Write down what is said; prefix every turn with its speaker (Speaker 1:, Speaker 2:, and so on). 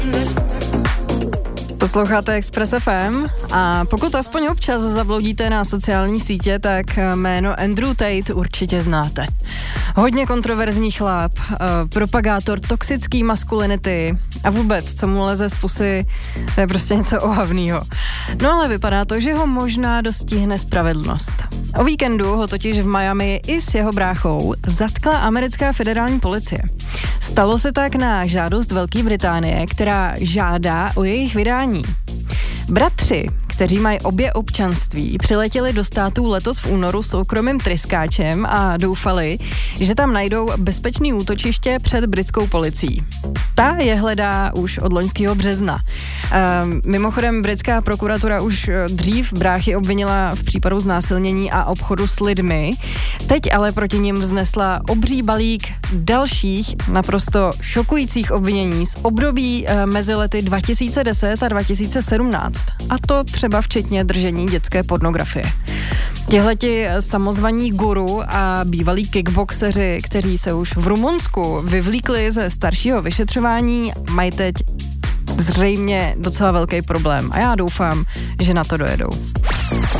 Speaker 1: Posloucháte Express FM a pokud aspoň občas zabloudíte na sociální sítě, tak jméno Andrew Tate určitě znáte. Hodně kontroverzní chlap, propagátor toxické maskulinity a vůbec, co mu leze z pusy, to je prostě něco ohavného. No ale vypadá to, že ho možná dostihne spravedlnost. O víkendu ho totiž v Miami i s jeho bráchou zatkla americká federální policie. Stalo se tak na žádost Velké Británie, která žádá o jejich vydání. Bratři, kteří mají obě občanství, přiletěli do států letos v únoru soukromým tryskáčem a doufali, že tam najdou bezpečné útočiště před britskou policií. Ta je hledá už od loňského března. Mimochodem, britská prokuratura už dřív bráchy obvinila v případu znásilnění a obchodu s lidmi. Teď ale proti nim vznesla obří balík dalších naprosto šokujících obvinění z období mezi lety 2010 a 2017. A to třeba včetně držení dětské pornografie. Tihleti samozvaní guru a bývalí kickboxeři, kteří se už v Rumunsku vyvlíkli ze staršího vyšetřování, mají teď zřejmě docela velký problém. A já doufám, že na to dojedou.